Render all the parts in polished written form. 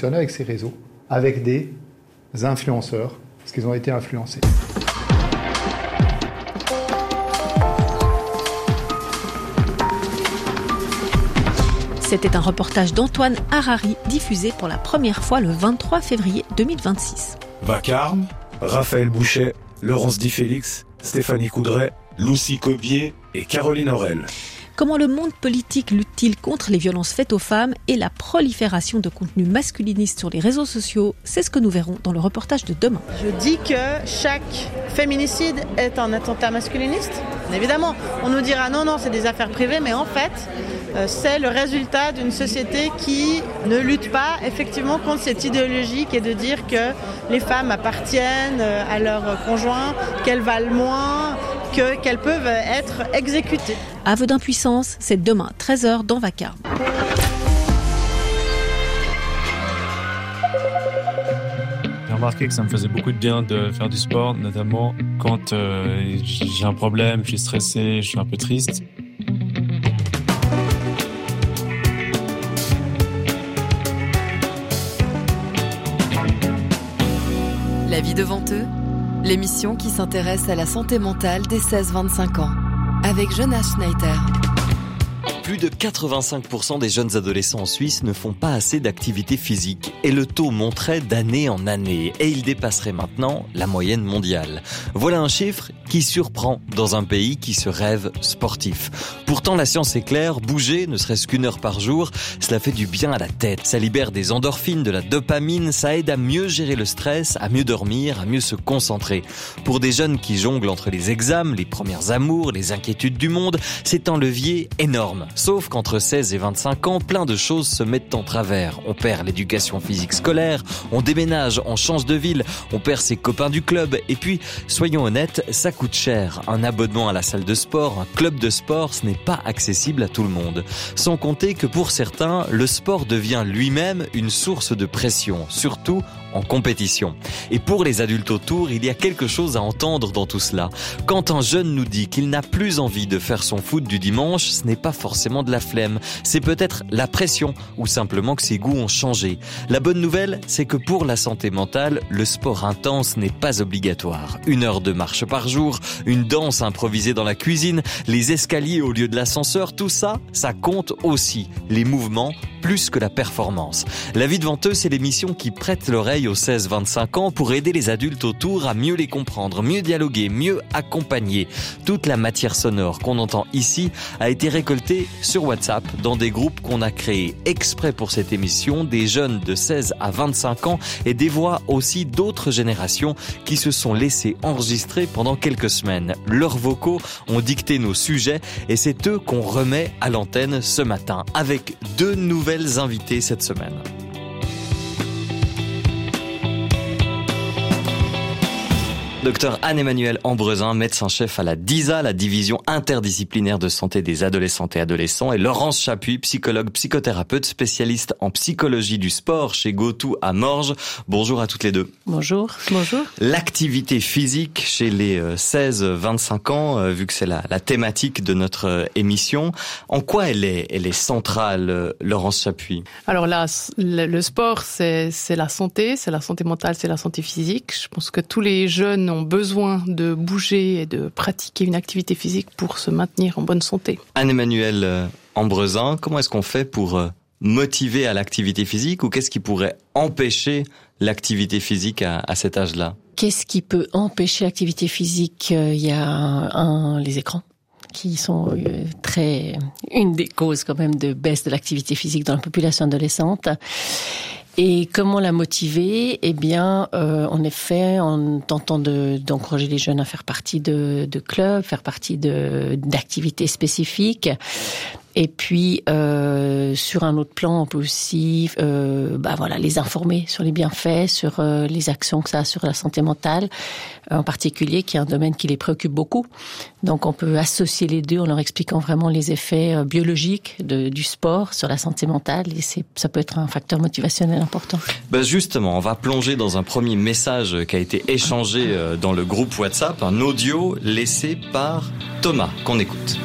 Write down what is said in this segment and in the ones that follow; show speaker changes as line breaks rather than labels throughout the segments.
fonctionne avec ces réseaux, avec des influenceurs, parce qu'ils ont été influencés.
C'était un reportage d'Antoine Harari, diffusé pour la première fois le 23 février 2026.
Vacarme, Raphaël Bouchet, Laurence Di Félix, Stéphanie Coudray, Lucie Cobier et Caroline Aurel.
Comment le monde politique lutte-t-il contre les violences faites aux femmes et la prolifération de contenus masculinistes sur les réseaux sociaux? C'est ce que nous verrons dans le reportage de demain.
Je dis que chaque féminicide est un attentat masculiniste. Évidemment, on nous dira non, c'est des affaires privées, mais en fait, c'est le résultat d'une société qui ne lutte pas effectivement contre cette idéologie qui est de dire que les femmes appartiennent à leur conjoint, qu'elles valent moins, qu'elles peuvent être exécutées.
Aveu d'impuissance, c'est demain, 13h dans Vacarme.
J'ai remarqué que ça me faisait beaucoup de bien de faire du sport, notamment quand j'ai un problème, je suis stressé, je suis un peu triste.
La vie devant eux, l'émission qui s'intéresse à la santé mentale des 16-25 ans, avec Jonas Schneider.
Plus de 85% des jeunes adolescents en Suisse ne font pas assez d'activité physique et le taux monterait d'année en année et il dépasserait maintenant la moyenne mondiale. Voilà un chiffre qui surprend dans un pays qui se rêve sportif. Pourtant la science est claire, bouger, ne serait-ce qu'une heure par jour, cela fait du bien à la tête. Ça libère des endorphines, de la dopamine, ça aide à mieux gérer le stress, à mieux dormir, à mieux se concentrer. Pour des jeunes qui jonglent entre les examens, les premières amours, les inquiétudes du monde, c'est un levier énorme. Sauf qu'entre 16 et 25 ans, plein de choses se mettent en travers. On perd l'éducation physique scolaire, on déménage, on change de ville, on perd ses copains du club. Et puis, soyons honnêtes, ça coûte cher. Un abonnement à la salle de sport, un club de sport, ce n'est pas accessible à tout le monde. Sans compter que pour certains, le sport devient lui-même une source de pression, surtout en compétition. Et pour les adultes autour, il y a quelque chose à entendre dans tout cela. Quand un jeune nous dit qu'il n'a plus envie de faire son foot du dimanche, ce n'est pas forcément de la flemme. C'est peut-être la pression ou simplement que ses goûts ont changé. La bonne nouvelle, c'est que pour la santé mentale, le sport intense n'est pas obligatoire. 1 heure de marche par jour, une danse improvisée dans la cuisine, les escaliers au lieu de l'ascenseur, tout ça, ça compte aussi. Les mouvements, plus que la performance. La vie devant eux, c'est l'émission qui prête l'oreille aux 16-25 ans pour aider les adultes autour à mieux les comprendre, mieux dialoguer, mieux accompagner. Toute la matière sonore qu'on entend ici a été récoltée sur WhatsApp dans des groupes qu'on a créés exprès pour cette émission, des jeunes de 16 à 25 ans et des voix aussi d'autres générations qui se sont laissées enregistrer pendant quelques semaines. Leurs vocaux ont dicté nos sujets et c'est eux qu'on remet à l'antenne ce matin avec 2 nouvelles invités cette semaine. Docteur Anne-Emmanuelle Ambrezin, médecin-chef à la DISA, la division interdisciplinaire de santé des adolescentes et adolescents, et Laurence Chapuis, psychologue, psychothérapeute, spécialiste en psychologie du sport chez GoTo à Morges. Bonjour à toutes les deux.
Bonjour. Bonjour.
L'activité physique chez les 16-25 ans, vu que c'est la thématique de notre émission, en quoi elle est centrale, Laurence Chapuis?
Alors là, le sport, c'est la santé mentale, c'est la santé physique. Je pense que tous les jeunes ont besoin de bouger et de pratiquer une activité physique pour se maintenir en bonne santé.
Anne-Emmanuelle Ambrezin, comment est-ce qu'on fait pour motiver à l'activité physique ou qu'est-ce qui pourrait empêcher l'activité physique à cet âge-là?
Qu'est-ce qui peut empêcher l'activité physique? Il y a les écrans qui sont une des causes quand même de baisse de l'activité physique dans la population adolescente. Et comment la motiver? Eh bien, en effet, en tentant d'encourager les jeunes à faire partie de clubs, faire partie d'activités spécifiques. Et puis, sur un autre plan, on peut aussi, les informer sur les bienfaits, sur les actions que ça a sur la santé mentale, en particulier, qui est un domaine qui les préoccupe beaucoup. Donc, on peut associer les deux en leur expliquant vraiment les effets biologiques du sport sur la santé mentale, et ça peut être un facteur motivationnel important.
Justement, on va plonger dans un premier message qui a été échangé dans le groupe WhatsApp, un audio laissé par Thomas, qu'on écoute.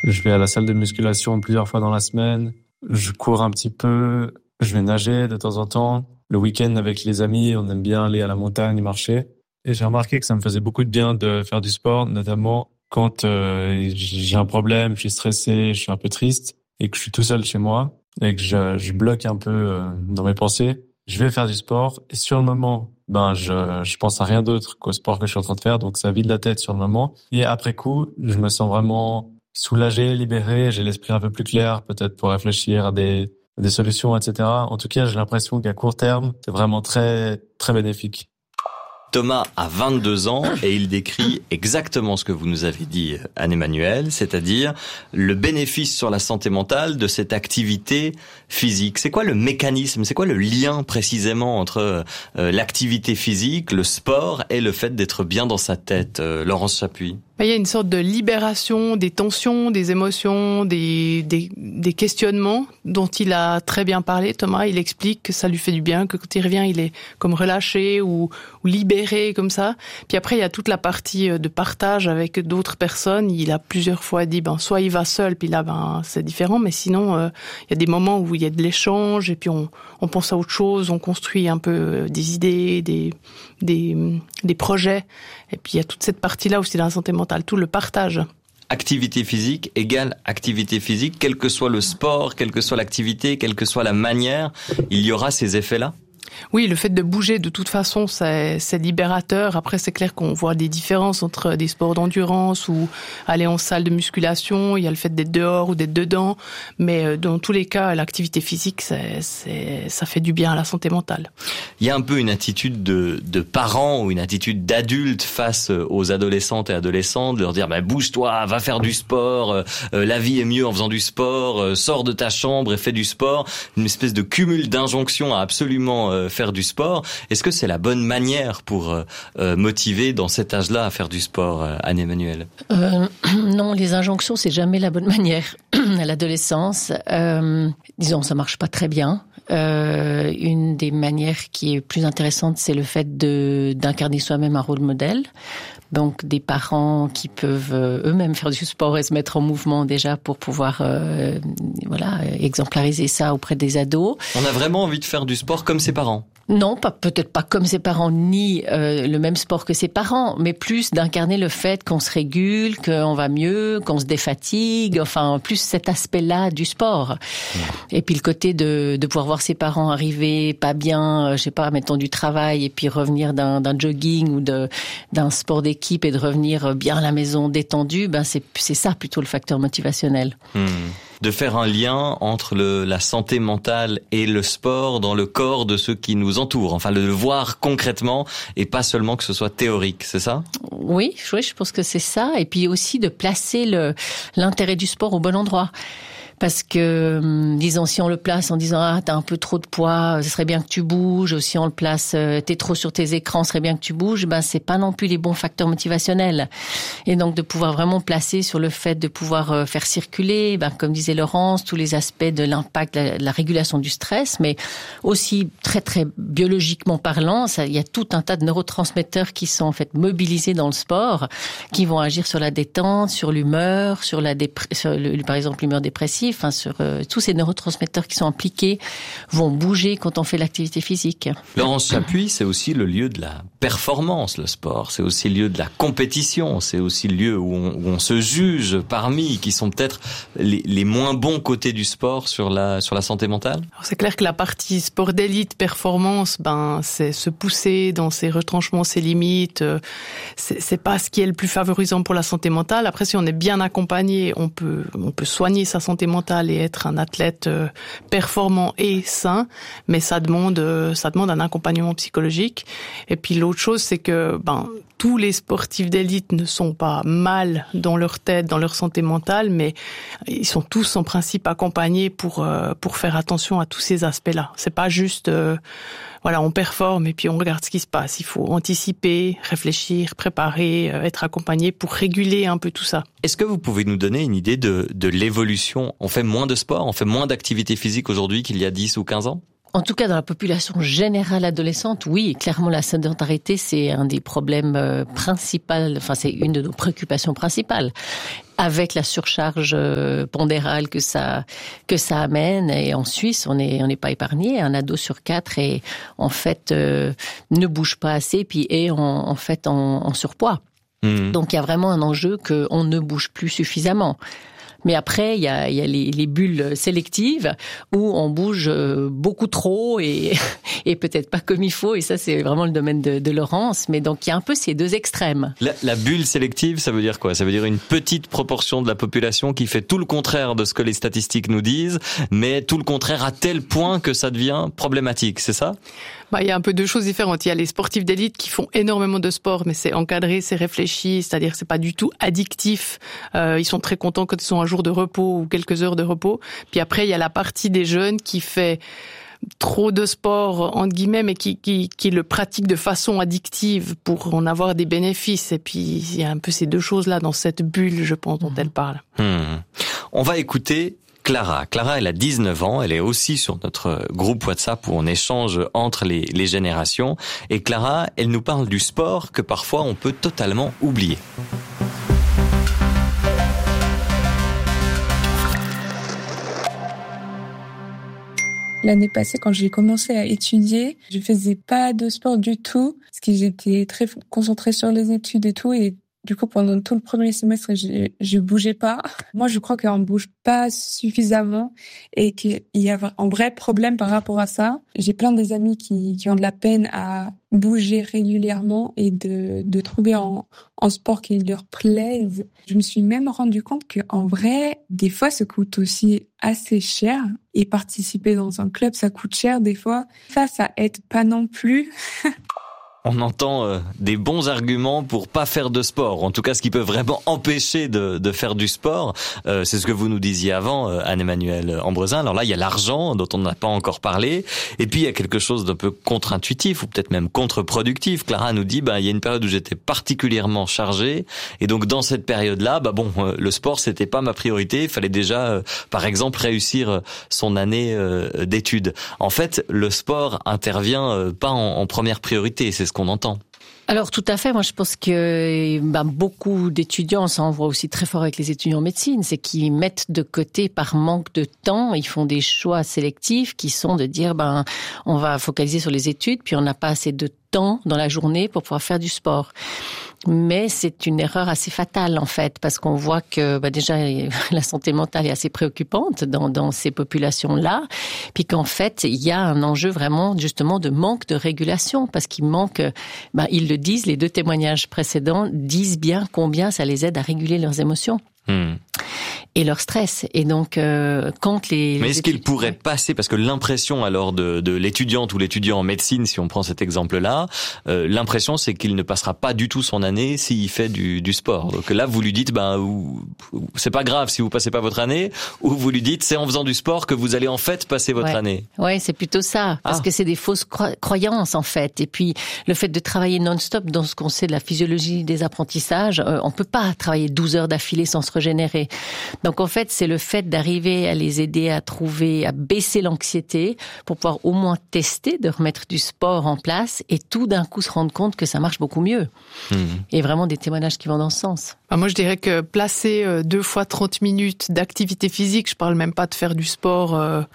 Je vais à la salle de musculation plusieurs fois dans la semaine. Je cours un petit peu. Je vais nager de temps en temps. Le week-end avec les amis, on aime bien aller à la montagne, marcher. Et j'ai remarqué que ça me faisait beaucoup de bien de faire du sport, notamment quand j'ai un problème, je suis stressé, je suis un peu triste et que je suis tout seul chez moi et que je bloque un peu dans mes pensées. Je vais faire du sport et sur le moment, je pense à rien d'autre qu'au sport que je suis en train de faire, donc ça vide la tête sur le moment. Et après coup, je me sens vraiment soulagé, libéré, j'ai l'esprit un peu plus clair, peut-être pour réfléchir à des solutions, etc. En tout cas, j'ai l'impression qu'à court terme, c'est vraiment très, très bénéfique.
Thomas a 22 ans et il décrit exactement ce que vous nous avez dit, Anne-Emmanuelle, c'est-à-dire le bénéfice sur la santé mentale de cette activité physique. C'est quoi le mécanisme, c'est quoi le lien précisément entre l'activité physique, le sport et le fait d'être bien dans sa tête, Laurence Chapuis?
Il y a une sorte de libération des tensions, des émotions, des questionnements dont il a très bien parlé. Thomas, il explique que ça lui fait du bien, que quand il revient, il est comme relâché ou libéré comme ça. Puis après, il y a toute la partie de partage avec d'autres personnes. Il a plusieurs fois dit, soit il va seul, puis là, c'est différent. Mais sinon, il y a des moments où il y a de l'échange et puis on pense à autre chose, on construit un peu des idées, des projets. Et puis il y a toute cette partie-là aussi dans la santé mentale, tout le partage.
Activité physique égale activité physique, quel que soit le sport, quelle que soit l'activité, quelle que soit la manière, il y aura ces effets-là?
Oui, le fait de bouger, de toute façon, c'est libérateur. Après, c'est clair qu'on voit des différences entre des sports d'endurance ou aller en salle de musculation. Il y a le fait d'être dehors ou d'être dedans. Mais dans tous les cas, l'activité physique, ça fait du bien à la santé mentale.
Il y a un peu une attitude de parents ou une attitude d'adulte face aux adolescentes et adolescents, de leur dire bouge-toi, va faire du sport, la vie est mieux en faisant du sport, sors de ta chambre et fais du sport. Une espèce de cumul d'injonctions à absolument faire du sport. Est-ce que c'est la bonne manière pour motiver dans cet âge-là à faire du sport, Anne-Emmanuelle?
Non, les injonctions, c'est jamais la bonne manière à l'adolescence. Disons, ça marche pas très bien. Une des manières qui est plus intéressante, c'est le fait d'incarner soi-même un rôle modèle. Donc des parents qui peuvent eux-mêmes faire du sport et se mettre en mouvement déjà pour pouvoir exemplariser ça auprès des ados.
On a vraiment envie de faire du sport comme ses parents?
Non, peut-être pas comme ses parents, ni le même sport que ses parents, mais plus d'incarner le fait qu'on se régule, qu'on va mieux, qu'on se défatigue, enfin plus cet aspect-là du sport. Et puis le côté de pouvoir voir ses parents arriver pas bien, mettons du travail et puis revenir d'un jogging ou d'un sport d'équipe et de revenir bien à la maison détendu, c'est ça plutôt le facteur motivationnel.
De faire un lien entre la santé mentale et le sport dans le corps de ceux qui nous entourent. Enfin, le voir concrètement et pas seulement que ce soit théorique, c'est ça?
Oui, je pense que c'est ça. Et puis aussi de placer l'intérêt du sport au bon endroit. Parce que, disons, si on le place en disant « t'as un peu trop de poids, ce serait bien que tu bouges », ou si on le place « t'es trop sur tes écrans, ce serait bien que tu bouges », c'est pas non plus les bons facteurs motivationnels. Et donc, de pouvoir vraiment placer sur le fait de pouvoir faire circuler, comme disait Laurence, tous les aspects de l'impact, de la régulation du stress, mais aussi très, très biologiquement parlant, il y a tout un tas de neurotransmetteurs qui sont en fait mobilisés dans le sport, qui vont agir sur la détente, sur l'humeur, par exemple, l'humeur dépressive, sur tous ces neurotransmetteurs qui sont impliqués vont bouger quand on fait l'activité physique.
Laurence Chapuis, c'est aussi le lieu de la performance, le sport. C'est aussi le lieu de la compétition. C'est aussi le lieu où on se juge parmi, qui sont peut-être les moins bons côtés du sport sur la santé mentale.
Alors c'est clair que la partie sport d'élite, performance, c'est se pousser dans ses retranchements, ses limites. C'est pas ce qui est le plus favorisant pour la santé mentale. Après, si on est bien accompagné, on peut soigner sa santé mentale et être un athlète performant et sain, mais ça demande un accompagnement psychologique. Et puis l'autre chose, c'est que tous les sportifs d'élite ne sont pas mal dans leur tête, dans leur santé mentale, mais ils sont tous en principe accompagnés pour faire attention à tous ces aspects-là. C'est pas juste on performe et puis on regarde ce qui se passe. Il faut anticiper, réfléchir, préparer, être accompagné pour réguler un peu tout ça.
Est-ce que vous pouvez nous donner une idée de l'évolution? On fait moins de sport, on fait moins d'activité physique aujourd'hui qu'il y a 10 ou 15 ans?
En tout cas, dans la population générale adolescente, oui, clairement la sédentarité, c'est un des problèmes principaux, c'est une de nos préoccupations principales. avec la surcharge pondérale que ça amène. Et en Suisse, on n'est pas épargné. Un ado sur 4 est en fait ne bouge pas assez, puis est en surpoids. Donc il y a vraiment un enjeu qu'on ne bouge plus suffisamment. Mais après, il y a les bulles sélectives où on bouge beaucoup trop et peut-être pas comme il faut. Et ça, c'est vraiment le domaine de Laurence. Mais donc, il y a un peu ces deux extrêmes.
La bulle sélective, ça veut dire quoi? Ça veut dire une petite proportion de la population qui fait tout le contraire de ce que les statistiques nous disent, mais tout le contraire à tel point que ça devient problématique, c'est ça?
Il y a un peu deux choses différentes. Il y a les sportifs d'élite qui font énormément de sport, mais c'est encadré, c'est réfléchi, c'est-à-dire que c'est pas du tout addictif. Ils sont très contents quand ils ont un jour de repos ou quelques heures de repos. Puis après, il y a la partie des jeunes qui fait trop de sport, entre guillemets, mais qui le pratique de façon addictive pour en avoir des bénéfices. Et puis, il y a un peu ces deux choses-là dans cette bulle, je pense, dont elle parle.
On va écouter Clara. Clara, elle a 19 ans. Elle est aussi sur notre groupe WhatsApp où on échange entre les générations. Et Clara, elle nous parle du sport que parfois on peut totalement oublier.
L'année passée, quand j'ai commencé à étudier, je faisais pas de sport du tout, parce que j'étais très concentrée sur les études et tout, et du coup, pendant tout le premier semestre, je bougeais pas. Moi, je crois qu'on bouge pas suffisamment et qu'il y a un vrai problème par rapport à ça. J'ai plein des amis qui ont de la peine à bouger régulièrement et de trouver en sport qui leur plaise. Je me suis même rendu compte qu'en vrai, des fois, ça coûte aussi assez cher. Et participer dans un club, ça coûte cher des fois. Ça aide pas non plus.
On entend des bons arguments pour pas faire de sport. En tout cas, ce qui peut vraiment empêcher de faire du sport. C'est ce que vous nous disiez avant, Anne-Emmanuelle Ambrezin. Alors là, il y a l'argent dont on n'a pas encore parlé. Et puis, il y a quelque chose d'un peu contre-intuitif ou peut-être même contre-productif. Clara nous dit, il y a une période où j'étais particulièrement chargée. Et donc, dans cette période-là, le sport, c'était pas ma priorité. Il fallait déjà, par exemple, réussir son année d'études. En fait, le sport intervient pas en première priorité. C'est ce qu'on entend.
Alors tout à fait, moi je pense que beaucoup d'étudiants, ça on voit aussi très fort avec les étudiants en médecine, c'est qu'ils mettent de côté par manque de temps, ils font des choix sélectifs qui sont de dire on va focaliser sur les études, puis on n'a pas assez de temps dans la journée pour pouvoir faire du sport. Mais c'est une erreur assez fatale en fait, parce qu'on voit que déjà la santé mentale est assez préoccupante dans ces populations-là, puis qu'en fait il y a un enjeu vraiment justement de manque de régulation, parce qu'il manque, ils le disent, les deux témoignages précédents disent bien combien ça les aide à réguler leurs émotions. Et leur stress. Et donc, quand les...
Mais est-ce qu'il pourrait passer, parce que l'impression alors de l'étudiante ou l'étudiant en médecine, si on prend cet exemple-là, l'impression c'est qu'il ne passera pas du tout son année s'il fait du sport. Donc là, vous lui dites, c'est pas grave si vous passez pas votre année, ou vous lui dites, c'est en faisant du sport que vous allez en fait passer votre année.
Ouais, c'est plutôt ça, parce que c'est des fausses croyances en fait. Et puis, le fait de travailler non-stop dans ce qu'on sait de la physiologie des apprentissages, on peut pas travailler 12 heures d'affilée sans se régénérer. Donc en fait, c'est le fait d'arriver à les aider à baisser l'anxiété pour pouvoir au moins tester, de remettre du sport en place et tout d'un coup se rendre compte que ça marche beaucoup mieux. Et vraiment des témoignages qui vont dans ce sens.
Moi, je dirais que placer 2 fois 30 minutes d'activité physique, je parle même pas de faire du sport,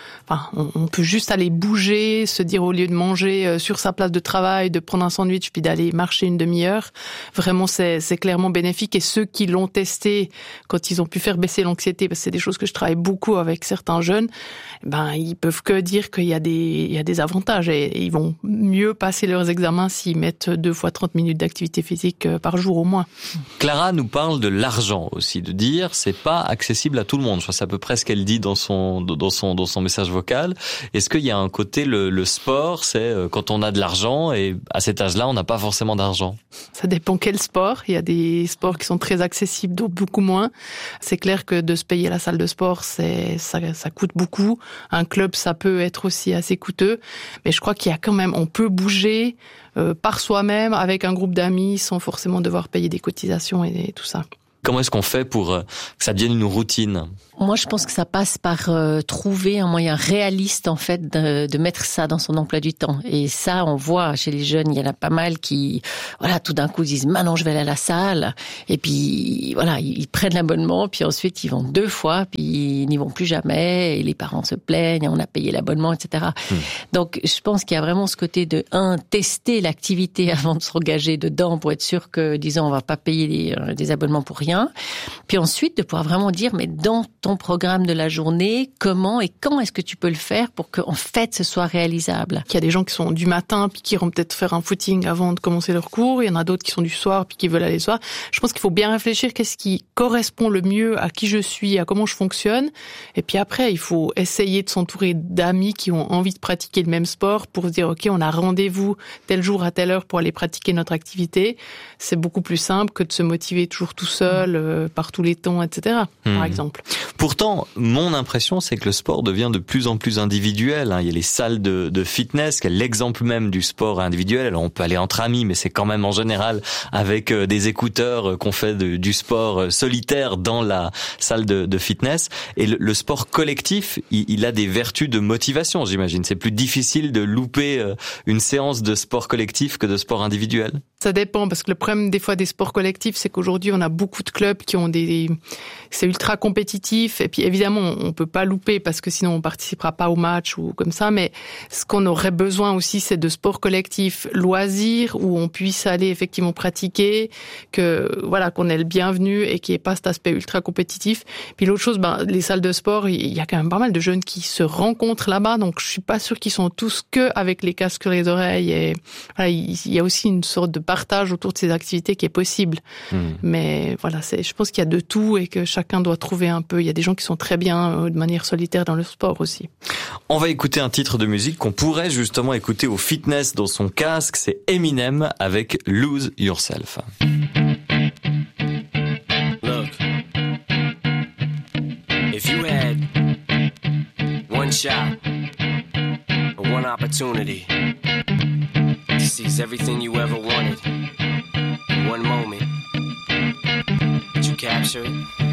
on peut juste aller bouger, se dire au lieu de manger sur sa place de travail, de prendre un sandwich puis d'aller marcher une demi-heure. Vraiment, c'est clairement bénéfique. Et ceux qui l'ont testé, quand ils ont pu faire baisser l'anxiété, parce que c'est des choses que je travaille beaucoup avec certains jeunes, ils peuvent que dire qu'il y a des avantages et ils vont mieux passer leurs examens s'ils mettent 2 fois 30 minutes d'activité physique par jour au moins.
Clara nous parle de l'argent aussi, de dire c'est pas accessible à tout le monde. Je crois que c'est à peu près ce qu'elle dit dans son message vocal. Est-ce qu'il y a un côté, le sport, c'est quand on a de l'argent et à cet âge-là, on n'a pas forcément d'argent?
Ça dépend quel sport. Il y a des sports qui sont très accessibles, d'autres beaucoup moins. C'est clair que de se payer la salle de sport, ça coûte beaucoup. Un club, ça peut être aussi assez coûteux. Mais je crois qu'il y a quand même, on peut bouger par soi-même avec un groupe d'amis sans forcément devoir payer des cotisations et tout ça.
Comment est-ce qu'on fait pour que ça devienne une routine?
Moi, je pense que ça passe par trouver un moyen réaliste, en fait, de mettre ça dans son emploi du temps. Et ça, on voit chez les jeunes, il y en a pas mal qui, voilà, tout d'un coup disent, maintenant je vais aller à la salle. Et puis, voilà, ils prennent l'abonnement, puis ensuite ils vont 2 fois, puis ils n'y vont plus jamais. Et les parents se plaignent, on a payé l'abonnement, etc. Donc, je pense qu'il y a vraiment ce côté de, tester l'activité avant de s'engager dedans pour être sûr que, disons, on va pas payer des abonnements pour rien. Puis ensuite, de pouvoir vraiment dire, mais dans ton programme de la journée, comment et quand est-ce que tu peux le faire pour qu'en fait, ce soit réalisable?
Il y a des gens qui sont du matin, puis qui iront peut-être faire un footing avant de commencer leur cours. Il y en a d'autres qui sont du soir, puis qui veulent aller le soir. Je pense qu'il faut bien réfléchir qu'est-ce qui correspond le mieux à qui je suis, à comment je fonctionne. Et puis après, il faut essayer de s'entourer d'amis qui ont envie de pratiquer le même sport pour se dire, OK, on a rendez-vous tel jour à telle heure pour aller pratiquer notre activité. C'est beaucoup plus simple que de se motiver toujours tout seul, par tous les temps, etc., par exemple.
Pourtant, mon impression, c'est que le sport devient de plus en plus individuel. Il y a les salles de fitness, qui est l'exemple même du sport individuel. Alors, on peut aller entre amis, mais c'est quand même en général avec des écouteurs qu'on fait du sport solitaire dans la salle de fitness. Et le sport collectif, il a des vertus de motivation, j'imagine. C'est plus difficile de louper une séance de sport collectif que de sport individuel.
Ça dépend, parce que le problème des fois des sports collectifs, c'est qu'aujourd'hui, on a beaucoup de clubs qui ont c'est ultra compétitif, et puis évidemment, on peut pas louper parce que sinon on participera pas au match ou comme ça, mais ce qu'on aurait besoin aussi, c'est de sports collectifs loisirs où on puisse aller effectivement pratiquer, qu'on ait le bienvenu et qu'il n'y ait pas cet aspect ultra compétitif. Puis l'autre chose, les salles de sport, il y a quand même pas mal de jeunes qui se rencontrent là-bas, donc je suis pas sûre qu'ils sont tous que avec les casques sur les oreilles, et voilà, il y a aussi une sorte de partage autour de ces activités qui est possible. Mais voilà, je pense qu'il y a de tout et que chacun doit trouver un peu. Il y a des gens qui sont très bien de manière solitaire dans le sport aussi.
On va écouter un titre de musique qu'on pourrait justement écouter au fitness dans son casque. C'est Eminem avec Lose Yourself.
Look, if you had one shot or one opportunity to seize everything you ever wanted in one moment, would you capture it?